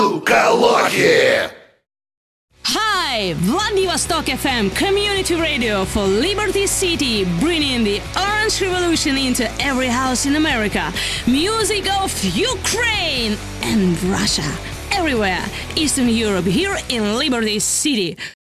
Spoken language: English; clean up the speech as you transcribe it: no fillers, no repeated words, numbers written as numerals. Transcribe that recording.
Локи! Hi, Vladivostok FM community radio for Liberty City, bringing the Orange Revolution into every house in America. Music of Ukraine and Russia. Everywhere, Eastern Europe, here in Liberty City.